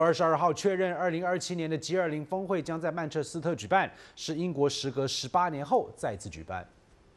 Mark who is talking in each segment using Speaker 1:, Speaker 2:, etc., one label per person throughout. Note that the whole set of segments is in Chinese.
Speaker 1: 22号确认，2027年的 G20 峰会将在曼彻斯特举办，是英国时隔18年后再次举办。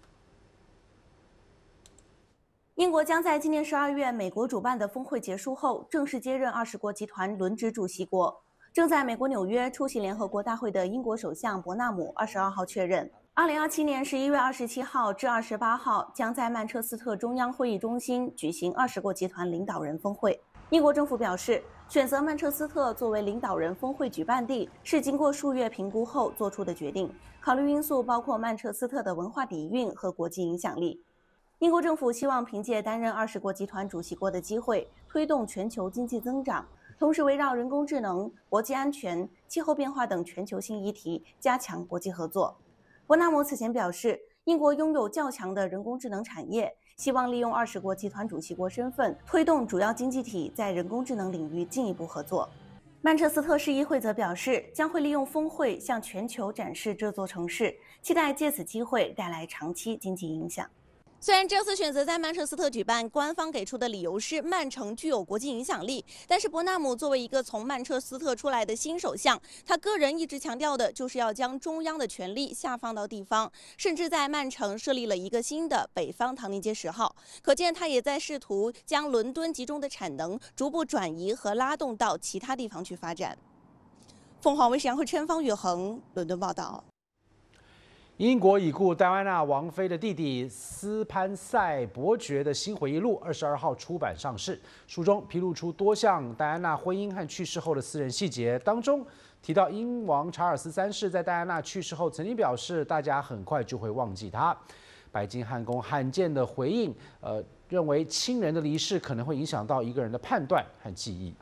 Speaker 2: 英国将在今年12月美国主办的峰会结束后，正式接任20国集团轮值主席国。正在美国纽约出席联合国大会的英国首相伯纳姆22号确认，2027年11月27号至28号将在曼彻斯特中央会议中心举行20国集团领导人峰会。英国政府表示，选择曼彻斯特作为领导人峰会举办地是经过数月评估后做出的决定，考虑因素包括曼彻斯特的文化底蕴和国际影响力。英国政府希望凭借担任20国集团主席国的机会，推动全球经济增长，同时围绕人工智能、国际安全、气候变化等全球性议题加强国际合作。伯纳姆此前表示，英国拥有较强的人工智能产业，希望利用20国集团主席国身份，推动主要经济体在人工智能领域进一步合作。曼彻斯特市议会则表示，将会利用峰会向全球展示这座城市，期待借此机会带来长期经济影响。虽然这次选择在曼彻斯特举办，官方给出的理由是曼城具有国际影响力，但是伯纳姆作为一个从曼彻斯特出来的新首相，他个人一直强调的就是要将中央的权力下放到地方，甚至在曼城设立了一个新的北方唐宁街10号，可见他也在试图将伦敦集中的产能逐步转移和拉动到其他地方去发展。凤凰卫视杨慧琛、方宇恒伦敦报道。
Speaker 1: 英国已故戴安娜王妃的弟弟斯潘塞伯爵的新回忆录22号出版上市，书中披露出多项戴安娜婚姻和去世后的私人细节，当中提到英王查尔斯3世在戴安娜去世后曾经表示，大家很快就会忘记她。白金汉宫罕见的回应，认为亲人的离世可能会影响到一个人的判断和记忆。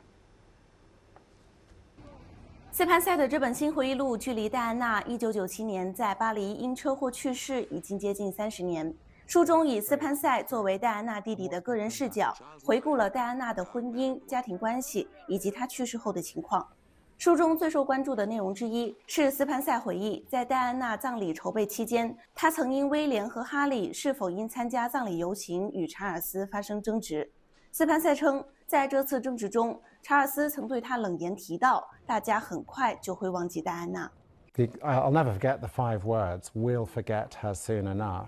Speaker 2: 斯潘塞的这本新回忆录距离戴安娜1997年在巴黎因车祸去世已经接近30年。书中以斯潘塞作为戴安娜弟弟的个人视角，回顾了戴安娜的婚姻、家庭关系以及她去世后的情况。书中最受关注的内容之一是斯潘塞回忆，在戴安娜葬礼筹备期间，他曾因威廉和哈利是否应参加葬礼游行与查尔斯发生争执。斯潘塞称，在这次争执中，查尔斯曾对他冷言提到，大家很快就会忘记戴安娜。
Speaker 3: I'll never forget the 5 words, we'll forget her soon enough.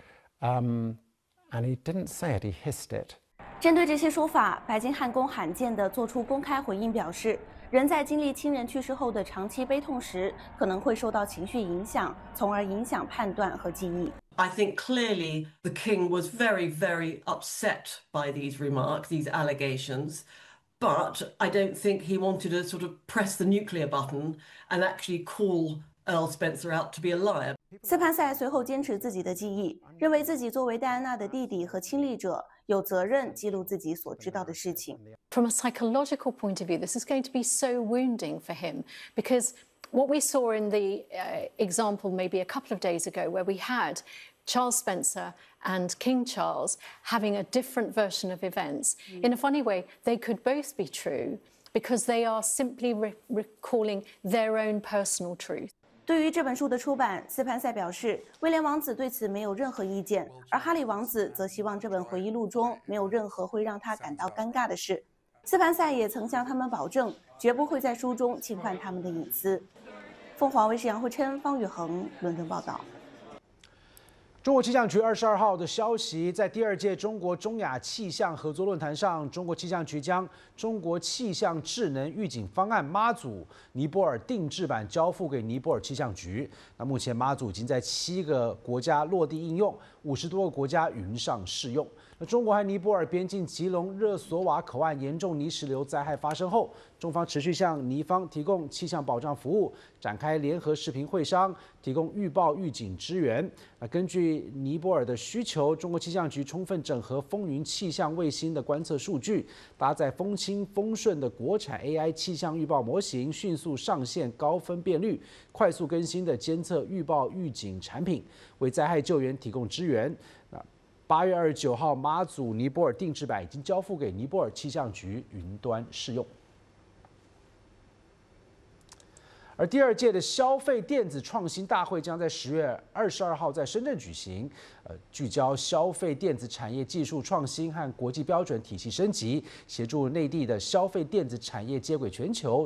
Speaker 3: And he didn't say it, he hissed it.
Speaker 2: 针对这些说法，白金汉宫罕见地做出公开回应，表示人在经历亲人去世后的长期悲痛时，可能会受到情绪影响，从而影响判断和记忆。
Speaker 4: I think clearly the king was very, very upset by these remarks, these allegations, but I don't think he wanted to sort of press the nuclear button and actually call Earl Spencer out to be a liar.
Speaker 2: 斯潘塞随后坚持自己的记忆，认为自己作为戴安娜的弟弟和亲历者，有责任记录自己所知道的事情。
Speaker 5: From a psychological point of view, this is going to be so wounding for him because what we saw in the example maybe a couple of days ago where we had Charles Spencer and King Charles having a different version of events. In a funny way, they could both be true because they are simply recalling their own personal truth.
Speaker 2: 对于这本书的出版，斯潘塞表示，威廉王子对此没有任何意见，而哈利王子则希望这本回忆录中没有任何会让他感到尴尬的事。斯潘塞也曾向他们保证，绝不会在书中侵犯他们的隐私。凤凰卫视杨慧琛、方宇恒伦敦报道。
Speaker 1: 中国气象局22号的消息，在第2届中国中亚气象合作论坛上，中国气象局将中国气象智能预警方案妈祖尼泊尔定制版交付给尼泊尔气象局。那目前妈祖已经在7个国家落地应用，50多个国家云上试用。那中国和尼泊尔边境吉隆热索瓦口岸严重泥石流灾害发生后，中方持续向尼方提供气象保障服务，展开联合视频会商，提供预报预警支援。那根据尼泊尔的需求，中国气象局充分整合风云气象卫星的观测数据，搭载风轻风顺的国产 AI 气象预报模型，迅速上线高分辨率、快速更新的监测预报预警产品，为灾害救援提供支援。8月29号，妈祖尼泊尔定制版已经交付给尼泊尔气象局云端试用。而第2届的消费电子创新大会将在10月22号在深圳举行，聚焦消费电子产业技术创新和国际标准体系升级，协助内地的消费电子产业接轨全球。